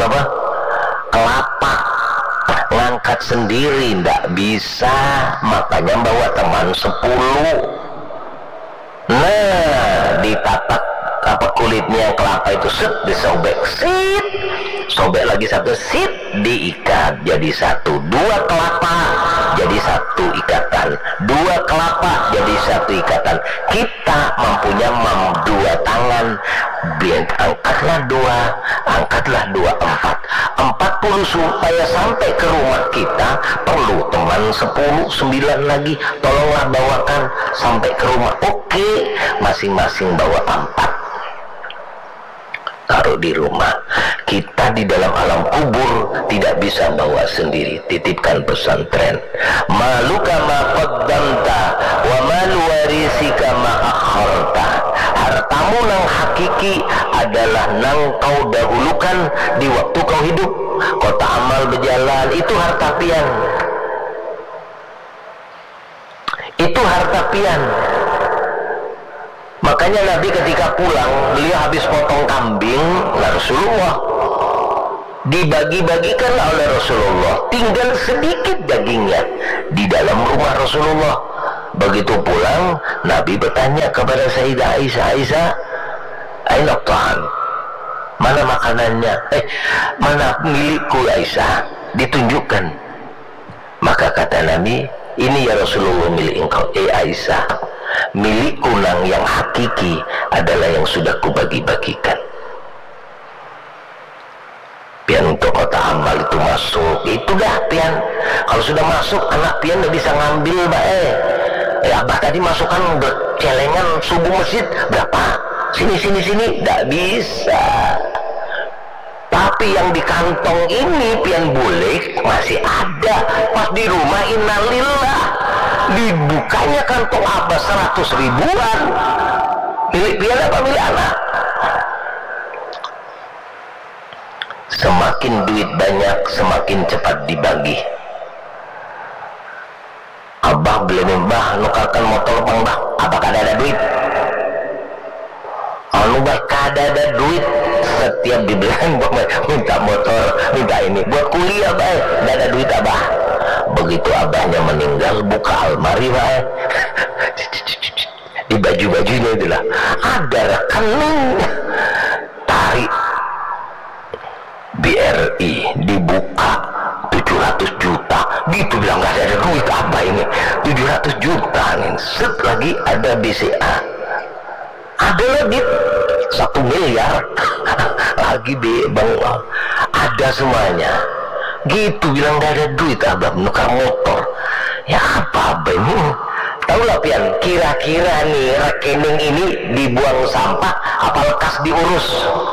apa? Kelapa. Ngangkat sendiri ndak bisa, makanya bawa teman 10. Nah, ditatak apa kulitnya kelapa itu, set, disobek, sit, sobek lagi satu, sit, diikat jadi satu. 2 kelapa jadi satu ikatan, 2 kelapa jadi satu ikatan. Kita mampunya 2 tangan, angkatlah 2, angkatlah 2, 40 supaya sampai ke rumah kita perlu teman 10, 9 lagi, tolonglah bawakan sampai ke rumah. Oke, masing-masing bawa 4, taruh di rumah. Kita di dalam alam kubur tidak bisa bawa sendiri. Titipkan pesantren. Maluka ma qaddamta wa malu warisika ma akharta. Hartamu nang hakiki adalah nang kau dahulukan di waktu kau hidup. Kota amal berjalan, itu harta pian. Itu harta pian. Makanya Nabi ketika pulang, beliau habis potong kambing, Rasulullah dibagi-bagikanlah oleh Rasulullah, tinggal sedikit dagingnya di dalam rumah Rasulullah. Begitu pulang, Nabi bertanya kepada Sayyidah Aisyah, Aisyah, aina ta'am? Mana makanannya? Mana milikku Aisyah? Ditunjukkan. Maka kata Nabi, ini ya Rasulullah milik engkau. Aisyah, milikku nang yang hakiki adalah yang sudah kubagi-bagikan. Pian untuk kota amal itu masuk, itu dah pian. Kalau sudah masuk, anak pian udah bisa ngambil ya abah tadi masukkan celengan subuh masjid berapa? Sini, tidak bisa. Tapi yang di kantong ini pian bulik masih ada. Pas di rumah innalillah, dibukanya kantong abah 100 ribuan. Milik pian apa milik anak? Semakin duit banyak, semakin cepat dibagi. Abah beli mbah, nukarkan motor bang bah, abah kada ada duit. Anu bah kada ada duit. Setiap dibilang minta motor, minta ini buat kuliah bah, kada ada duit abah. Begitu abahnya meninggal, buka almari bah, di baju-bajunya itulah ada rekening, tarik BRI, dibuka 700 juta gitu, bilang gak ada duit apa ini 700 juta nih. Set lagi ada BCA, ada lagi 1 miliar lagi bang, ada semuanya gitu, bilang gak ada duit abah, menukar motor. Ya apa abah ini? Tahu lah pian, kira-kira nih rekening ini dibuang sampah apa lekas diurus?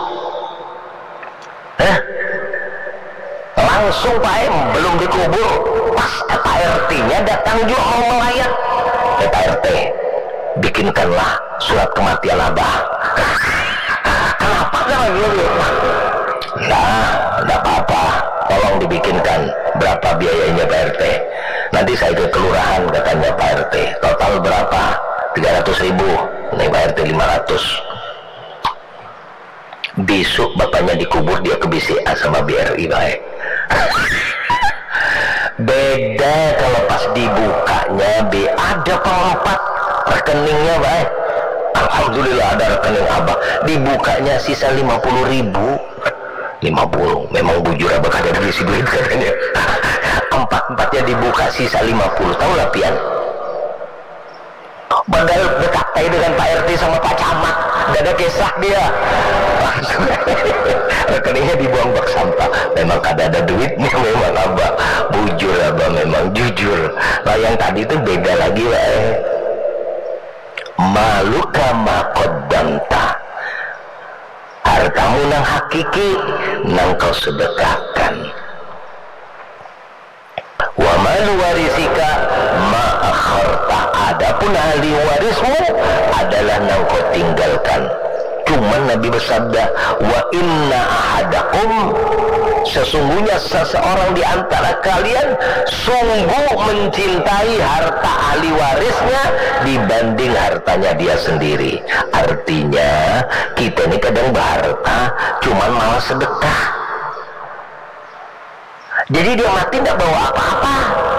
Langsung Pak M belum dikubur, pas Pak RT-nya datang juga mau melayat. Pak RT, bikinkanlah surat kematian abah. Kenapa kan gitu? Nah, tidak apa-apa, tolong dibikinkan. Berapa biayanya Pak RT? Nanti saya ke kelurahan, katanya Pak RT. Total berapa? 300 ribu. Nih Pak RT 500. Besok bapaknya dikubur, dia ke BCA sama BRI baik. Beda kalau pas dibukanya ada pengempat rekeningnya baik. Alhamdulillah ada rekening abah, dibukanya sisa 50 ribu. 50, memang bujur abah kada ada isi duit katanya. Empat-empatnya dibuka sisa 50. Tahu lah pian, padahal berkata dengan Pak RT sama Pak Camat, gak ada kisah dia. Langsung rekeningnya dibuang bak sampah. Memang kada ada duitnya, memang abah bujur, abah memang jujur. Nah yang tadi itu beda lagi maluka ma qaddamta, hartamu nang hakiki nang kau sedekahkan. Wa malu warisika ma akharta, adapun ahli warismu adalah nang kau tinggalkan. Cuman Nabi bersabda, wa inna ahadakum, sesungguhnya seseorang di antara kalian sungguh mencintai harta ahli warisnya dibanding hartanya dia sendiri. Artinya kita ini kadang berharta cuman malah sedekah. Jadi dia mati tidak bawa apa-apa.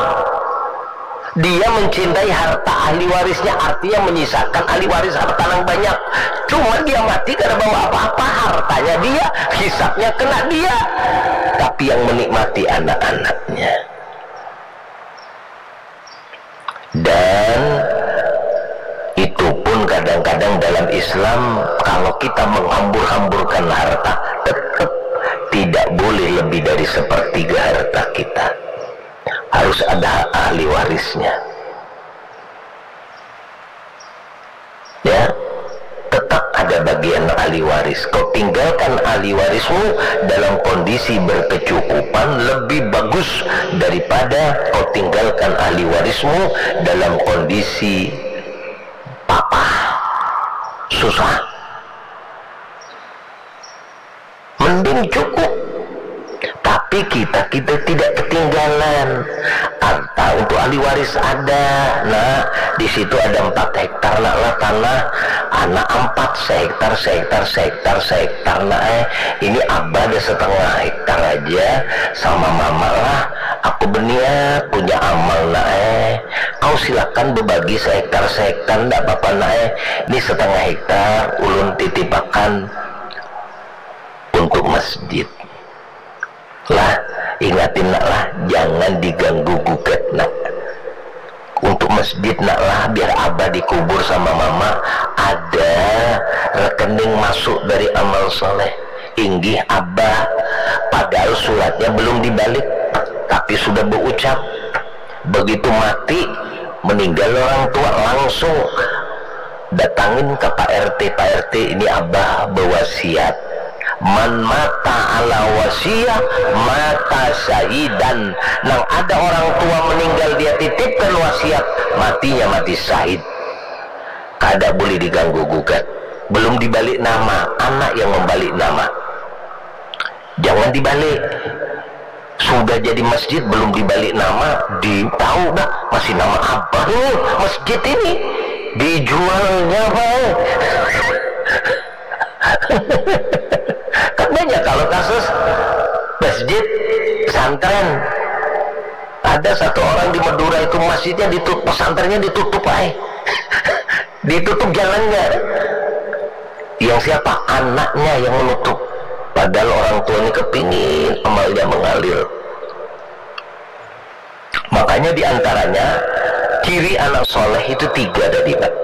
Dia mencintai harta ahli warisnya, artinya menyisakan ahli waris harta yang banyak. Cuma dia mati karena bawa apa-apa, hartanya dia, hisabnya kena dia. Tapi yang menikmati anak-anaknya. Dan itu pun kadang-kadang dalam Islam, kalau kita menghambur-hamburkan harta, tetap tidak boleh lebih dari sepertiga harta kita. Harus ada ahli warisnya. Ya, tetap ada bagian ahli waris. Kau tinggalkan ahli warismu dalam kondisi berkecukupan lebih bagus daripada kau tinggalkan ahli warismu dalam kondisi papa susah. Mending cukup. Tapi kita tidak ketinggalan harta untuk ahli waris ada. Nah, di situ ada 4 hektar lah tanah, anak 4 sehektar. Nah, ini abah ada 1/2 hektar aja sama mama lah. Aku berniat punya amal nah kau silakan berbagi sehektar, ndak apa-apa nah ini 1/2 hektar ulun titipakan untuk masjid. Lah, ingatin nak lah, jangan diganggu gugat nak. Untuk masjid nak lah, biar abah dikubur sama mama, ada rekening masuk dari amal soleh. Inggih abah, padahal suratnya belum dibalik, tapi sudah berucap. Begitu mati, meninggal orang tua, langsung datangin ke Pak RT, ini abah berwasiat. Man mata ala wasiyah mata syahidan. Nang ada orang tua meninggal dia titipkan wasiat, matinya mati syahid. Kada boleh diganggu gugat. Belum dibalik nama, anak yang membalik nama. Jangan dibalik. Sudah jadi masjid belum dibalik nama, tahu dah masih nama apa ini masjid ini, dijualnya baik. Kan banyak kalau kasus masjid pesantren. Ada satu orang di Madura itu masjidnya ditutup, pesantrennya ditutup ditutup jalannya. Yang siapa? Anaknya yang menutup. Padahal orang tuanya kepingin amalnya mengalir. Makanya diantaranya ciri anak soleh itu 3 tadi Pak.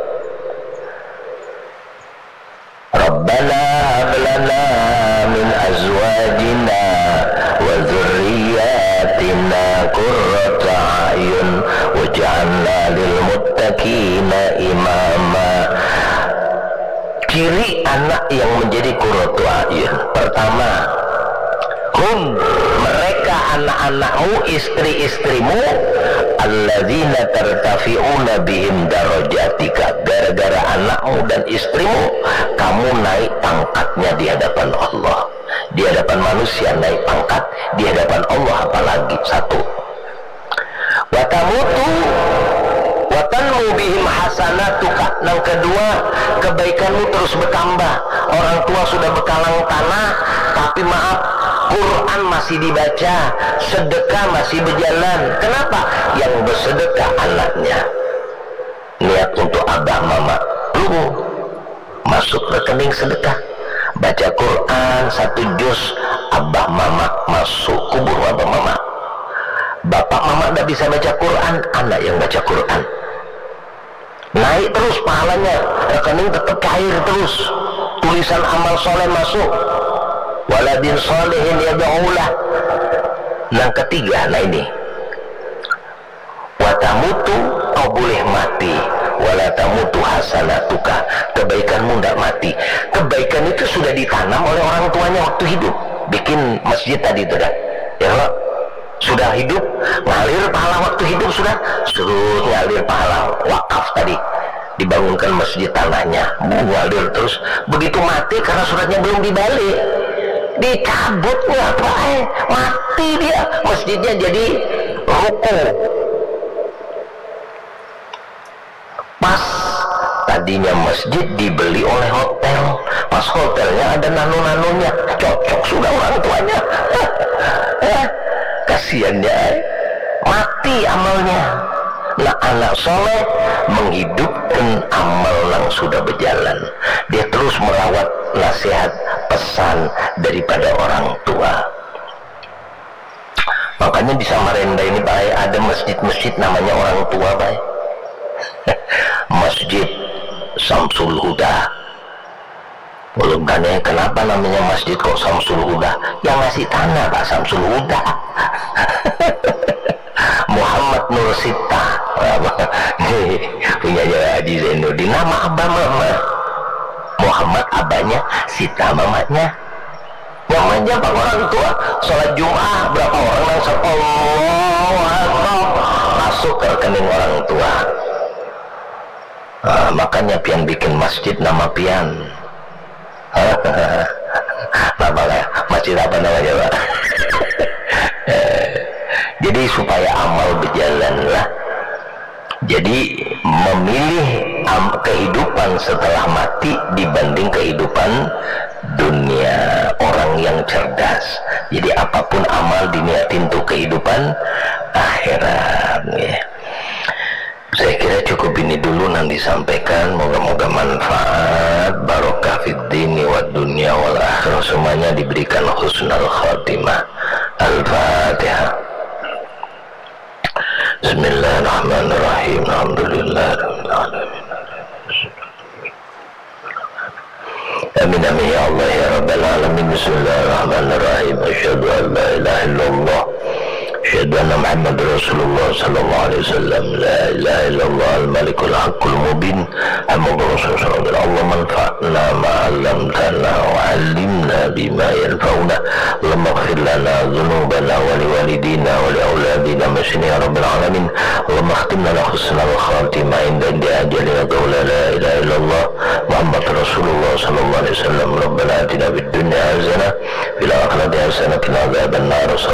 Rabbana hablana min azwajina wa dzurriyyatina qurrata a'yun waj'alna lil muttaqina imama. Ciri anak yang menjadi qurratu a'yun, pertama, mereka anak-anakmu, istri-istrimu, alladzina tartafi'una bihim darajatika. Gara-gara anakmu dan istrimu kamu naik pangkatnya di hadapan Allah, di hadapan manusia naik pangkat, di hadapan Allah apalagi. 1. Watamutu watanmu bihim hasanatuka. Yang kedua, kebaikanmu terus bertambah. Orang tua sudah bekalang tanah, tapi maaf, Quran masih dibaca, sedekah masih berjalan. Kenapa? Yang bersedekah anaknya. Niat untuk abah mama, masuk rekening sedekah. Baca Quran 1 juz, abah mama masuk kubur abah mama. Bapak mama tidak bisa baca Quran, anak yang baca Quran. Naik terus pahalanya, rekening tetap cair terus. Tulisan amal soleh masuk. Waladin solehin yad'ulah. Yang ketiga, nah ini, watamutu, kau boleh mati, walatamutu hasanatuka, kebaikanmu tidak mati. Kebaikan itu sudah ditanam oleh orang tuanya waktu hidup. Bikin masjid tadi itu dah, ya Allah, sudah hidup ngalir pahala waktu hidup, sudah ngalir pahala wakaf tadi, dibangunkan masjid tanahnya, ngalir terus. Begitu mati karena suratnya belum dibalik, dicabutnya apa mati dia, masjidnya jadi ruko. Pas tadinya masjid dibeli oleh hotel, pas hotelnya ada nano-nanonya, cocok sudah orang tuanya. kasihannya mati amalnya. Nah, anak soleh menghidupkan amal yang sudah berjalan. Dia terus merawat nasihat pesan daripada orang tua. Makanya di Samarinda ini baik ada masjid-masjid namanya orang tua baik. Masjid Samsul Huda. Belum tanya kenapa namanya masjid kok Samsul Huda? Yang ngasih tanah Pak Samsul Huda. Muhammad Nur Sita. Punya Haji Zainuddin. Nama abah mama Muhammad, abahnya Sita, mamanya. Yang manja Pak orang tua. Sholat Jumat berapa orang yang Allah masuk ke rekening orang tua. Makanya pian bikin masjid nama pian. Apa ya? Masjid apa namanya Pak? Jadi supaya amal berjalan lah. Jadi memilih kehidupan setelah mati dibanding kehidupan dunia, orang yang cerdas. Jadi apapun amal diniatin untuk kehidupan akhirat ya. Saya kira cukup ini dulu nanti disampaikan, moga-moga manfaat, barokah fid dini wad dunya wal akhirah, semuanya diberikan husnul khatimah. Al-Fatihah. Bismillahirrahmanirrahim. Alhamdulillahirabbil alamin. Amin amin ya Allah ya rabbal alamin. Bismillahirrahmanirrahim. Asyhadu an la ilaha illallah, asyhadu anna Muhammadar Rasulullah sallallahu alaihi wasallam. La ilaha illallah al-malikul haqqul mubin. Muhammadur Rasulullah. Allahumma anfa'na ma 'allamtana wa 'allimna bima yanfa'una. Allahumma ighfir lana dhunubana wa liwalidina wa liauladina masini ya rabbal alamin. Allahumma khtim lana husnal khatimah inda ajalina qawla la ilaha illallah Muhammadur Rasulullah sallallahu alaihi wasallam. Rabbana atina fid dunya hasanah fil akhirati hasanah wa qina adzabannar.